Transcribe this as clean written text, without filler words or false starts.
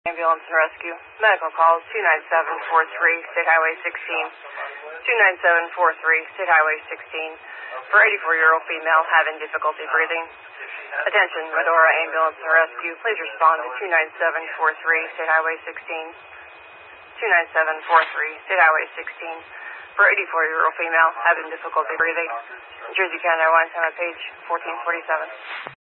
Ambulance and Rescue. Medical calls 29743, State Highway 16. 29743, State Highway 16. For 84-year-old female having difficulty breathing. Attention, Medora Ambulance and Rescue. Please respond to 29743, State Highway 16. 29743, State Highway 16. For 84-year-old female having difficulty breathing. Jersey County Airlines on page 1447.